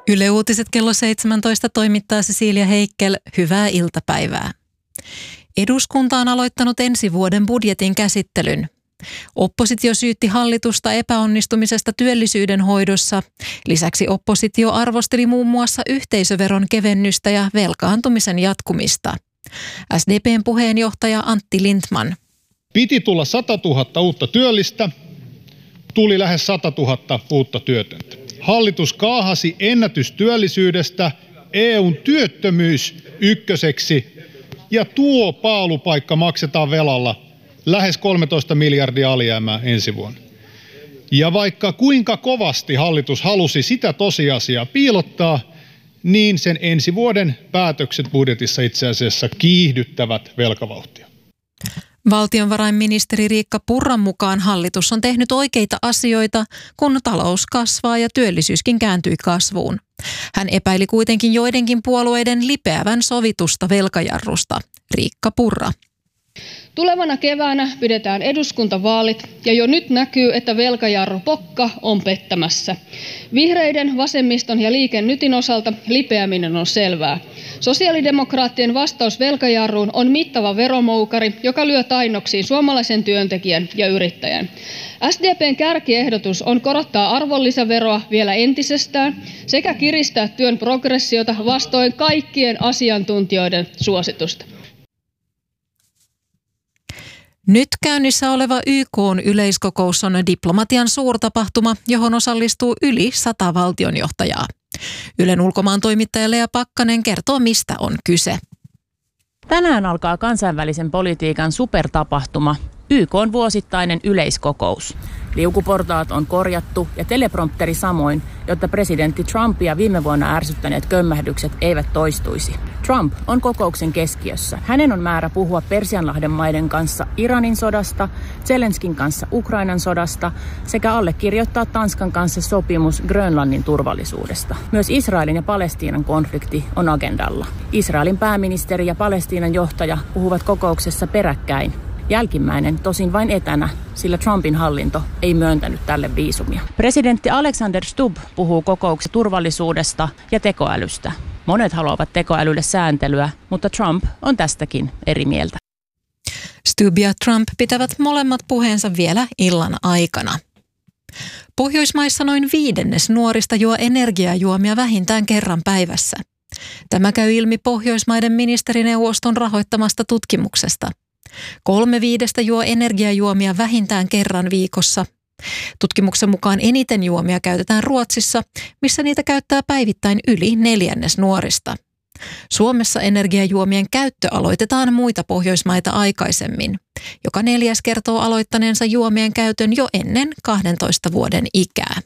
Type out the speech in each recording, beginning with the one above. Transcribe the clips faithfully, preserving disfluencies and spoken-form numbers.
Yle Uutiset kello seitsemäntoista toimittaa Cecilia Heikkel. Hyvää iltapäivää. Eduskunta on aloittanut ensi vuoden budjetin käsittelyn. Oppositio syytti hallitusta epäonnistumisesta työllisyyden hoidossa. Lisäksi oppositio arvosteli muun muassa yhteisöveron kevennystä ja velkaantumisen jatkumista. S D P:n puheenjohtaja Antti Lindtman. Piti tulla sata tuhatta uutta työllistä, tuli lähes sata tuhatta uutta työtöntä. Hallitus kaahasi ennätystyöllisyydestä E U:n työttömyys ykköseksi ja tuo paalupaikka maksetaan velalla, lähes kolmetoista miljardia alijäämää ensi vuonna. Ja vaikka kuinka kovasti hallitus halusi sitä tosiasiaa piilottaa, niin sen ensi vuoden päätökset budjetissa itse asiassa kiihdyttävät velkavauhtia. Valtiovarainministeri Riikka Purran mukaan hallitus on tehnyt oikeita asioita, kun talous kasvaa ja työllisyyskin kääntyi kasvuun. Hän epäili kuitenkin joidenkin puolueiden lipeävän sovitusta velkajarrusta. Riikka Purra. Tulevana keväänä pidetään eduskuntavaalit ja jo nyt näkyy, että velkajarru pokka on pettämässä. Vihreiden, vasemmiston ja Liike Nytin osalta lipeäminen on selvää. Sosiaalidemokraattien vastaus velkajarruun on mittava veromoukari, joka lyö tainnoksiin suomalaisen työntekijän ja yrittäjän. S D P:n kärkiehdotus on korottaa arvonlisäveroa vielä entisestään sekä kiristää työn progressiota vastoin kaikkien asiantuntijoiden suositusta. Nyt käynnissä oleva Y K:n yleiskokous on diplomatian suurtapahtuma, johon osallistuu yli sata valtionjohtajaa. Ylen ulkomaantoimittaja Lea Pakkanen kertoo, mistä on kyse. Tänään alkaa kansainvälisen politiikan supertapahtuma, Y K:n vuosittainen yleiskokous. Liukuportaat on korjattu ja teleprompteri samoin, jotta presidentti Trumpia viime vuonna ärsyttäneet kömmähdykset eivät toistuisi. Trump on kokouksen keskiössä. Hänen on määrä puhua Persianlahden maiden kanssa Iranin sodasta, Zelenskin kanssa Ukrainan sodasta sekä allekirjoittaa Tanskan kanssa sopimus Grönlannin turvallisuudesta. Myös Israelin ja Palestiinan konflikti on agendalla. Israelin pääministeri ja Palestiinan johtaja puhuvat kokouksessa peräkkäin. Jälkimmäinen tosin vain etänä, sillä Trumpin hallinto ei myöntänyt tälle viisumia. Presidentti Alexander Stubb puhuu kokouksessa turvallisuudesta ja tekoälystä. Monet haluavat tekoälylle sääntelyä, mutta Trump on tästäkin eri mieltä. Stubb ja Trump pitävät molemmat puheensa vielä illan aikana. Pohjoismaissa noin viidennes nuorista juo energiajuomia vähintään kerran päivässä. Tämä käy ilmi Pohjoismaiden ministerineuvoston rahoittamasta tutkimuksesta. Kolme viidestä juo energiajuomia vähintään kerran viikossa. Tutkimuksen mukaan eniten juomia käytetään Ruotsissa, missä niitä käyttää päivittäin yli neljännes nuorista. Suomessa energiajuomien käyttö aloitetaan muita Pohjoismaita aikaisemmin. Joka neljäs kertoo aloittaneensa juomien käytön jo ennen kahdentoista vuoden ikää.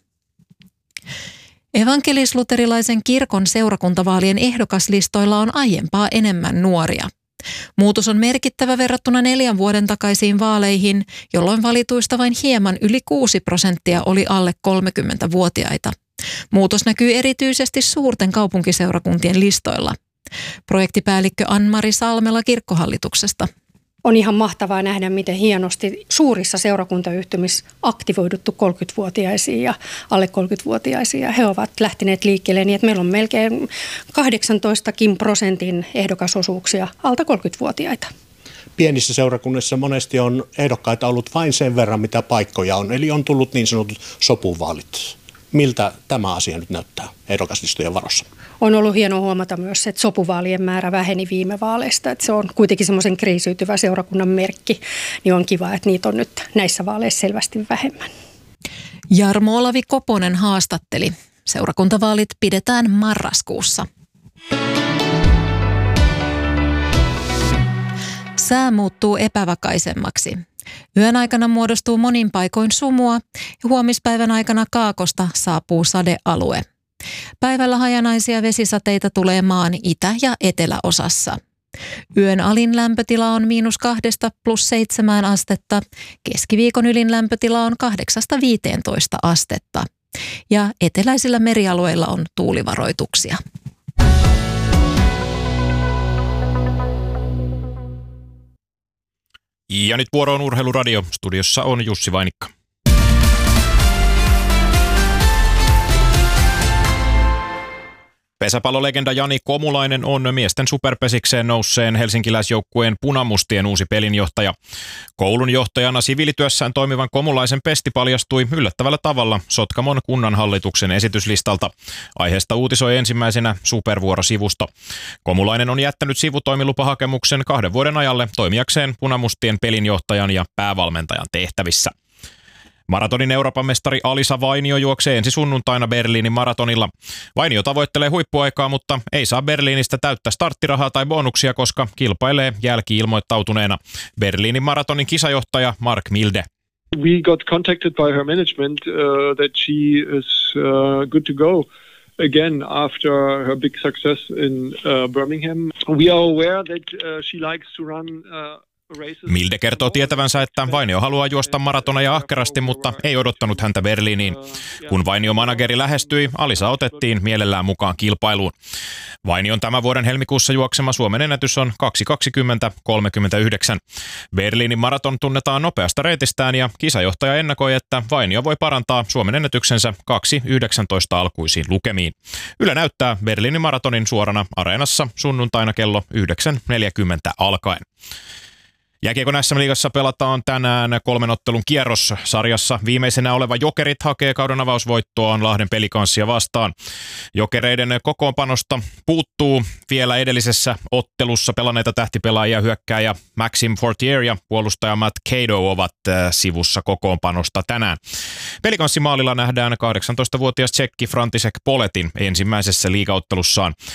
Evankelis-luterilaisen kirkon seurakuntavaalien ehdokaslistoilla on aiempaa enemmän nuoria. Muutos on merkittävä verrattuna neljän vuoden takaisiin vaaleihin, jolloin valituista vain hieman yli kuusi prosenttia oli alle kolmekymmentävuotiaita. Muutos näkyy erityisesti suurten kaupunkiseurakuntien listoilla. Projektipäällikkö Ann-Mari Salmela kirkkohallituksesta. On ihan mahtavaa nähdä, miten hienosti suurissa seurakuntayhtymissä aktivoiduttu kolmekymmentävuotiaisiin ja alle kolmekymmentävuotiaisiin. He ovat lähteneet liikkeelle niin, että meillä on melkein kahdeksantoistakin prosentin ehdokasosuuksia alta kolmekymmentävuotiaita. Pienissä seurakunnissa monesti on ehdokkaita ollut vain sen verran, mitä paikkoja on. Eli on tullut niin sanotut sopuvaalit. Miltä tämä asia nyt näyttää ehdokaslistojen varossa? On ollut hienoa huomata myös, että sopuvaalien määrä väheni viime vaaleista. Että se on kuitenkin semmoisen kriisiytyvä seurakunnan merkki, niin on kiva, että niitä on nyt näissä vaaleissa selvästi vähemmän. Jarmo Olavi Koponen haastatteli. Seurakuntavaalit pidetään marraskuussa. Sää muuttuu epävakaisemmaksi. Yön aikana muodostuu monin paikoin sumua ja huomispäivän aikana kaakosta saapuu sadealue. Päivällä hajanaisia vesisateita tulee maan itä- ja eteläosassa. Yön alin lämpötila on miinus kahdesta plus seitsemään astetta. Keskiviikon ylin lämpötila on kahdeksasta viiteentoista astetta. Ja eteläisillä merialueilla on tuulivaroituksia. Ja nyt vuoro on Urheiluradio. Studiossa on Jussi Vainikka. Pesäpallolegenda Jani Komulainen on miesten superpesikseen nousseen helsinkiläisjoukkueen punamustien uusi pelinjohtaja. Koulun johtajana siviilityössään toimivan Komulaisen pesti paljastui yllättävällä tavalla Sotkamon kunnanhallituksen esityslistalta. Aiheesta uutisoi ensimmäisenä Supervuoro-sivusto. Komulainen on jättänyt sivutoimilupahakemuksen kahden vuoden ajalle toimijakseen punamustien pelinjohtajan ja päävalmentajan tehtävissä. Maratonin Euroopan mestari Alisa Vainio juoksee ensi sunnuntaina Berliinin maratonilla. Vainio tavoittelee huippuaikaa, mutta ei saa Berliinistä täyttä starttirahaa tai bonuksia, koska kilpailee jälki-ilmoittautuneena. Berliinin maratonin kisajohtaja Mark Milde. We got contacted by her management uh, that she is uh, good to go again after her big success in uh, Birmingham. We are aware that uh, she likes to run uh, Milde kertoo tietävänsä, että Vainio haluaa juosta maratoneja ahkerasti, mutta ei odottanut häntä Berliiniin. Kun Vainion manageri lähestyi, Alisa otettiin mielellään mukaan kilpailuun. Vainion tämän vuoden helmikuussa juoksema Suomen ennätys on kaksi kaksikymmentä kolmekymmentäyhdeksän. Berliinin maraton tunnetaan nopeasta reitistään ja kisajohtaja ennakoi, että Vainio voi parantaa Suomen ennätyksensä kaksi yhdeksäntoista alkuisiin lukemiin. Yle näyttää Berliinin maratonin suorana Areenassa sunnuntaina kello yhdeksän neljäkymmentä alkaen. Jääkiekon S M-liigassa pelataan tänään kolmen ottelun kierros. Sarjassa viimeisenä oleva Jokerit hakee kauden avausvoittoaan Lahden Pelikanssia vastaan. Jokereiden kokoonpanosta puuttuu vielä edellisessä ottelussa pelanneita tähtipelaajia hyökkääjä Maxim Fortier ja puolustaja Matt Cato ovat sivussa kokoonpanosta tänään. Pelikanssin maalilla nähdään kahdeksantoistavuotias tsekki František Poletin ensimmäisessä liigaottelussaan.